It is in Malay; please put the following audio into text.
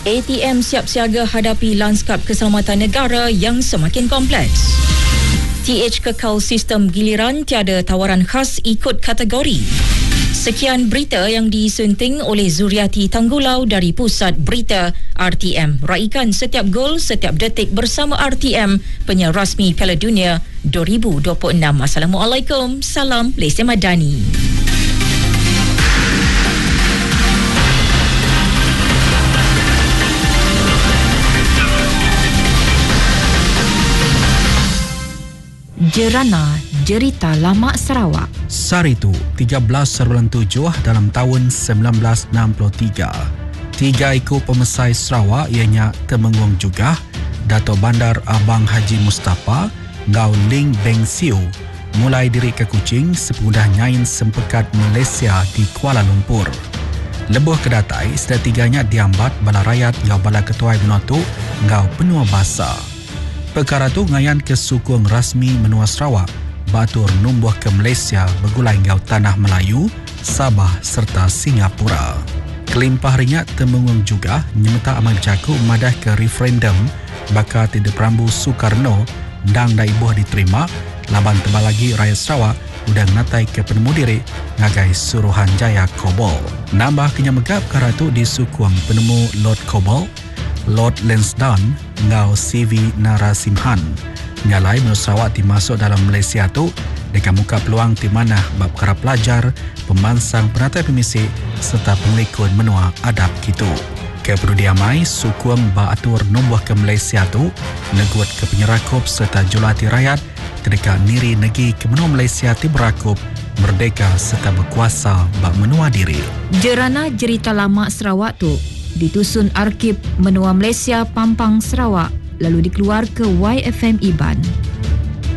ATM siap siaga hadapi lanskap keselamatan negara yang semakin kompleks. TH kekal sistem giliran, tiada tawaran khas ikut kategori. Sekian berita yang disunting oleh Zuriati Tanggulau dari Pusat Berita RTM. Raikan setiap gol, setiap detik bersama RTM, penyiar rasmi Piala Dunia 2026. Assalamualaikum, salam Malaysia Madani. Jerana Jerita Lama Sarawak. Saritu 13/7 dalam tahun 1963. 3 ekor pemesai Sarawak ianya Temenggung Jugah, Dato' Bandar Abang Haji Mustafa, Ngau Ling Beng Siu mulai diri ke Kuching sepengudah nyain sempekat Malaysia di Kuala Lumpur. Lebuh kedatai setiganya diambat bala rakyat ngau bala ketua Benuatu ngau penua basa. Perkara tu ngayan ke sukung rasmi menua Sarawak batur numbuh ke Malaysia bergulai ngau tanah Melayu, Sabah serta Singapura. Kelimpah ringat Temenggung juga nyemeta amal jaku madah ke referendum bakal tidak perambu Soekarno dan daibuh diterima laban tebal lagi rakyat Sarawak udang natai ke penemu diri ngagai Suruhanjaya Kobol. Nambah kenyamegap perkara tu di sukung penemu Lord Kobol, Lord Lansdowne ngau CV Narasimhan. Nyalai menurut Sarawak dimasuk dalam Malaysia tu dengan muka peluang di mana bab perkara pelajar, pemansang penatai pemisik serta penglikun menua adab gitu. Keperlu diamai sukung baatur numbuh ke Malaysia tu negut ke penyerakup serta julati rakyat ketika niri negeri ke menua Malaysia ti berakup merdeka serta berkuasa bak menua diri. Jerana Jerita Lama Sarawak tu ditusun Arkib Menua Malaysia Pampang Sarawak lalu dikeluar ke YFM Iban.